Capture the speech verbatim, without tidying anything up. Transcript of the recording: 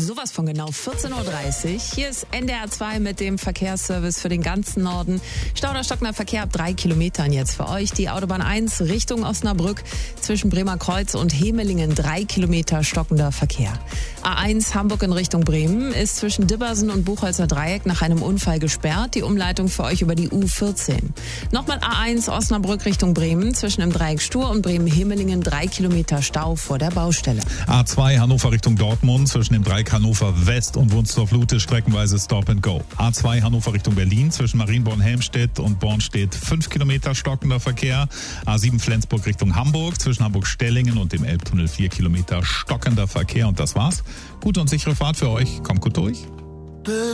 Sowas von genau vierzehn Uhr dreißig. Hier ist N D R zwei mit dem Verkehrsservice für den ganzen Norden. Stau oder stockender Verkehr ab drei Kilometern jetzt für euch. Die Autobahn eins Richtung Osnabrück zwischen Bremerkreuz und Hemelingen drei Kilometer stockender Verkehr. A eins Hamburg in Richtung Bremen ist zwischen Dibbersen und Buchholzer Dreieck nach einem Unfall gesperrt. Die Umleitung für euch über die U vierzehn. Nochmal A eins Osnabrück Richtung Bremen zwischen dem Dreieck Stur und Bremen-Hemelingen drei Kilometer Stau vor der Baustelle. A zwei Hannover Richtung Dortmund zwischen dem Dreieck Hannover West und Wunstorf-Lute streckenweise Stop and Go. A zwei Hannover Richtung Berlin zwischen Marienborn-Helmstedt und Bornstedt fünf Kilometer stockender Verkehr. A sieben Flensburg Richtung Hamburg zwischen Hamburg-Stellingen und dem Elbtunnel vier Kilometer stockender Verkehr. Und das war's. Gute und sichere Fahrt für euch. Kommt gut durch.